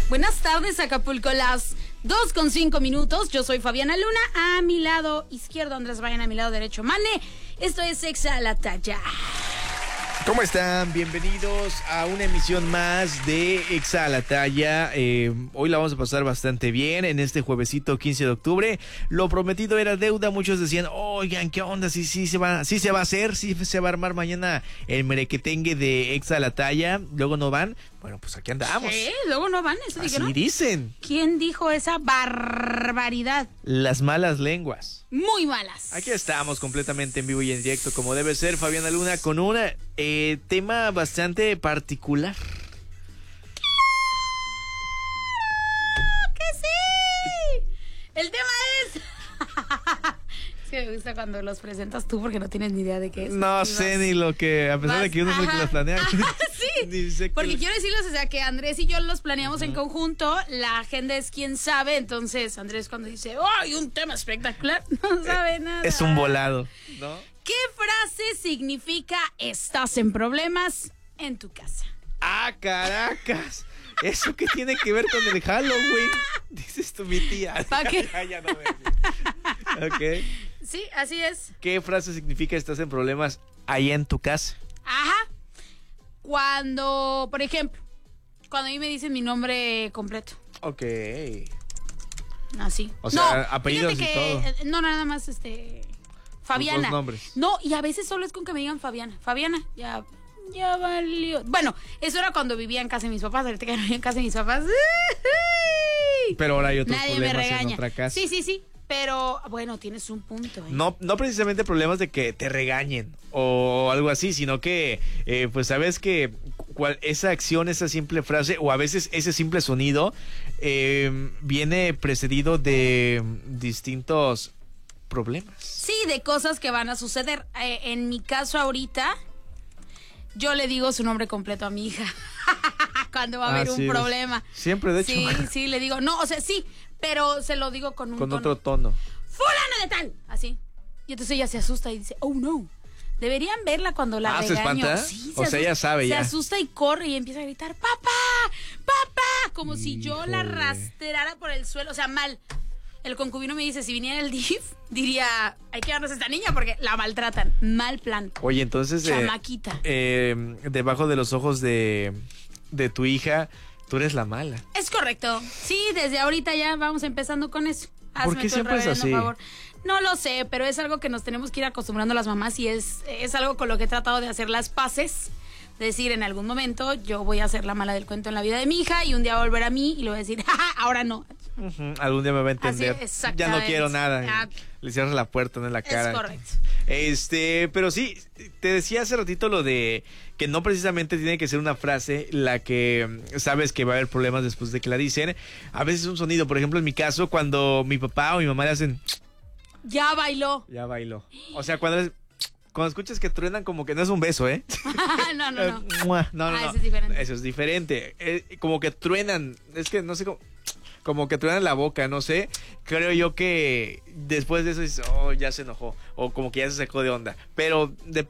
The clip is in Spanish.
Buenas tardes, Acapulco, las 2:05. Yo soy Fabiana Luna, a mi lado izquierdo Andrés Bryan, a mi lado derecho Mane. Esto es Exa a la Talla. ¿Cómo están? Bienvenidos a una emisión más de Exa a la Talla. Hoy la vamos a pasar bastante bien en este juevesito 15 de octubre. Lo prometido era deuda. Muchos decían, oigan, ¿qué onda? Sí se va a hacer, sí se va a armar mañana el merequetengue de Exa a la Talla. Luego no van. Bueno, pues aquí andamos. Luego no van, eso Así dijeron. Dicen. ¿Quién dijo esa barbaridad? Las malas lenguas. Muy malas. Aquí estamos completamente en vivo y en directo, como debe ser, Fabiana Luna, con un tema bastante particular. ¡Que sí! El tema es... Es que me gusta cuando los presentas tú porque no tienes ni idea de qué es. No sé ni lo que, a pesar de que uno es el que los planea. Sí, porque quiero decirles, o sea, que Andrés y yo los planeamos en conjunto, la agenda es quien sabe, entonces Andrés cuando dice, ¡ay, un tema espectacular! No sabe nada. Es un volado, ¿no? ¿Qué frase significa estás en problemas en tu casa? ¡Ah, Caracas! ¿Eso qué tiene que ver con el Halloween? Dices tú, mi tía. ¿Para qué? Ya no me... Ok. Sí, así es. ¿Qué frase significa estás en problemas allá en tu casa? Ajá. Cuando, por ejemplo, cuando a mí me dicen mi nombre completo. Ok. Así. O sea, apellidos y todo. No, nada más, Fabiana. Dos nombres. No, y a veces solo es con que me digan Fabiana. Fabiana, ya valió. Bueno, eso era cuando vivía en casa de mis papás. Ahorita que no vivía en casa de mis papás. Pero ahora hay otros Nadie me problemas regaña. en otra casa. Sí. Pero, bueno, tienes un punto. No precisamente problemas de que te regañen o algo así, sino que, pues sabes que esa acción, esa simple frase, o a veces ese simple sonido, viene precedido de distintos problemas. Sí, de cosas que van a suceder. En mi caso ahorita, yo le digo su nombre completo a mi hija. Cuando va a haber un problema. Siempre, de hecho. Sí, le digo. No, o sea, sí, pero se lo digo con un tono. Otro tono. ¡Fulano de tal! Así. Y entonces ella se asusta y dice, oh no. Deberían verla cuando la regaño. ¿Se espanta? Sí, o sea, ella sabe ya. Se asusta y corre y empieza a gritar, ¡papá! Como si yo la arrastrara por el suelo. O sea, mal. El concubino me dice, si viniera el DIF, diría, hay que llevarnos a esta niña porque la maltratan. Mal plan. Oye, entonces... Chamaquita. Debajo de los ojos de tu hija, tú eres la mala. Es correcto. Sí, desde ahorita ya vamos empezando con eso. ¿Por qué siempre es así? Favor. No lo sé, pero es algo que nos tenemos que ir acostumbrando las mamás y es algo con lo que he tratado de hacer las paces. Decir, en algún momento yo voy a ser la mala del cuento en la vida de mi hija y un día va a volver a mí y le voy a decir, ahora no. Algún día me va a entender. Así, ya no quiero nada. Le cierras la puerta en la cara. Es correcto. Pero sí, te decía hace ratito lo de que no precisamente tiene que ser una frase la que sabes que va a haber problemas después de que la dicen. A veces un sonido, por ejemplo, en mi caso, cuando mi papá o mi mamá le hacen... Ya bailó. O sea, cuando escuchas que truenan, como que no es un beso, ¿eh? No. No. Eso es diferente. Eso es diferente. Como que truenan. Es que no sé cómo. Como que truenan la boca, no sé. Creo yo que después de eso dices, oh, ya se enojó. O como que ya se sacó de onda. Pero